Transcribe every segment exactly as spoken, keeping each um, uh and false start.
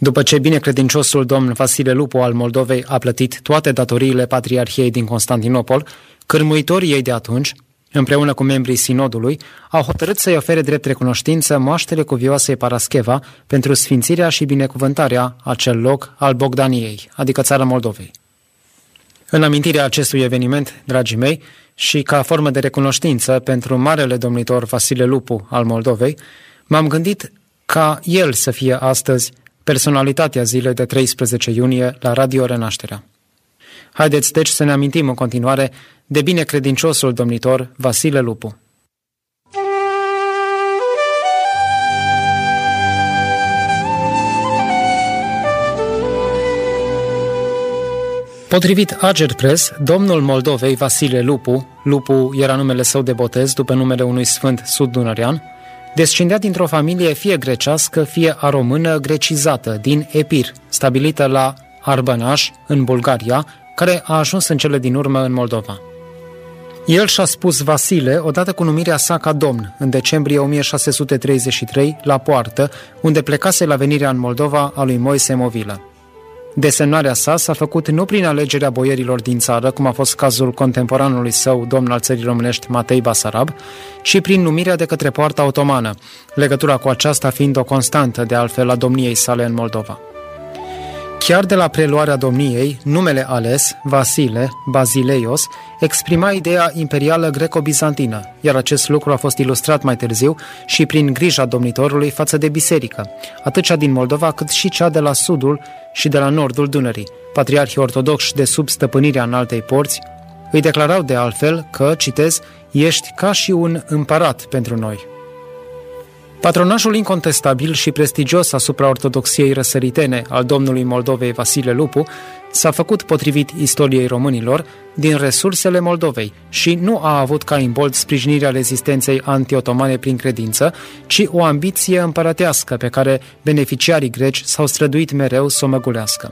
După ce binecredinciosul domn Vasile Lupu al Moldovei a plătit toate datoriile Patriarhiei din Constantinopol, cârmuitorii ei de atunci, împreună cu membrii sinodului, au hotărât să-i ofere drept recunoștință moaștele cuvioasei Parascheva pentru sfințirea și binecuvântarea acel loc al Bogdaniei, adică țara Moldovei. În amintirea acestui eveniment, dragii mei, și ca formă de recunoștință pentru marele domnitor Vasile Lupu al Moldovei, m-am gândit ca el să fie astăzi personalitatea zilei de treisprezece iunie la Radio Renașterea. Haideți deci să ne amintim în continuare de binecredinciosul domnitor Vasile Lupu. Potrivit Agerpres, domnul Moldovei Vasile Lupu, Lupu era numele său de botez după numele unui sfânt sud-dunărean, descindea dintr-o familie fie grecească, fie a română grecizată, din Epir, stabilită la Arbanaș, în Bulgaria, care a ajuns în cele din urmă în Moldova. El și-a spus Vasile odată cu numirea sa ca domn, în decembrie o mie șase sute treizeci și trei, la Poartă, unde plecase la venirea în Moldova a lui Moise Movilă. Desemnarea sa s-a făcut nu prin alegerea boierilor din țară, cum a fost cazul contemporanului său, domn al țării românești Matei Basarab, ci prin numirea de către Poarta Otomană, legătura cu aceasta fiind o constantă, de altfel, a domniei sale în Moldova. Chiar de la preluarea domniei, numele ales, Vasile, Basileios, exprima ideea imperială greco-bizantină, iar acest lucru a fost ilustrat mai târziu și prin grija domnitorului față de biserică, atât cea din Moldova cât și cea de la sudul și de la nordul Dunării. Patriarhii ortodoxi de sub stăpânirea Înaltei Porți îi declarau de altfel că, citez, ești ca și un împărat pentru noi. Patronașul incontestabil și prestigios asupra ortodoxiei răsăritene al domnului Moldovei Vasile Lupu s-a făcut, potrivit istoriei românilor, din resursele Moldovei și nu a avut ca imbold sprijinirea rezistenței anti-otomane prin credință, ci o ambiție împărătească pe care beneficiarii greci s-au străduit mereu să o măgulească.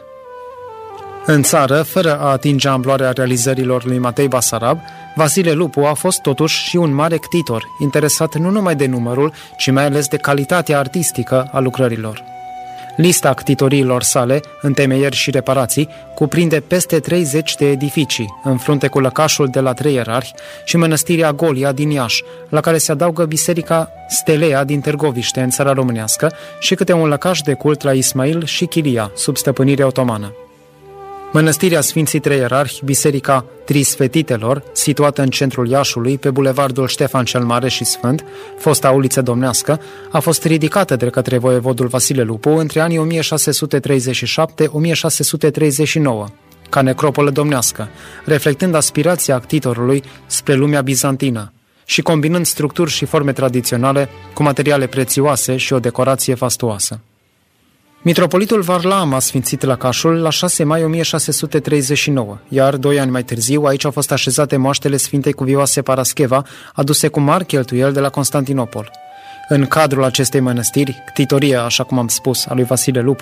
În țară, fără a atinge amploarea realizărilor lui Matei Basarab, Vasile Lupu a fost totuși și un mare ctitor, interesat nu numai de numărul, ci mai ales de calitatea artistică a lucrărilor. Lista ctitoriilor sale, întemeieri și reparații, cuprinde peste treizeci de edificii, în frunte cu lăcașul de la Trei Ierarhi și mănăstirea Golia din Iași, la care se adaugă biserica Stelea din Târgoviște, în țara românească, și câte un lăcaș de cult la Ismail și Chilia, sub stăpânire otomană. Mănăstirea Sfinții Trei Ierarhi, biserica Trisfetitelor, situată în centrul Iașului, pe bulevardul Ștefan cel Mare și Sfânt, fosta uliță domnească, a fost ridicată de către voievodul Vasile Lupu între anii o mie șase sute treizeci și șapte - o mie șase sute treizeci și nouă, ca necropolă domnească, reflectând aspirația ctitorului spre lumea bizantină și combinând structuri și forme tradiționale cu materiale prețioase și o decorație fastuoasă. Mitropolitul Varlam a sfințit lăcașul la șase mai o mie șase sute treizeci și nouă, iar doi ani mai târziu aici au fost așezate moaștele Sfintei Cuvioase Parascheva, aduse cu mari cheltuieli de la Constantinopol. În cadrul acestei mănăstiri, ctitoria, așa cum am spus, a lui Vasile Lupu,